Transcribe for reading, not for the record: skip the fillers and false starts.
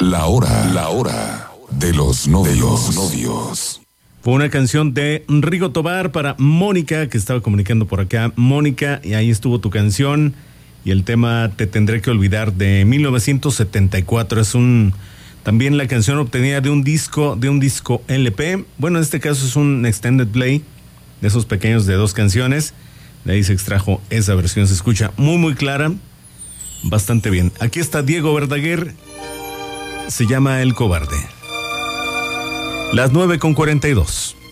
La hora de los novios. Fue una canción de Rigo Tobar para Mónica, que estaba comunicando por acá. Mónica, y ahí estuvo tu canción. Y el tema Te Tendré que Olvidar, de 1974. Es también la canción obtenida de un disco LP. Bueno, en este caso es un extended play, de esos pequeños de 2 canciones. De ahí se extrajo esa versión. Se escucha muy, muy clara. Bastante bien. Aquí está Diego Verdaguer. Se llama El Cobarde. Las 9:42.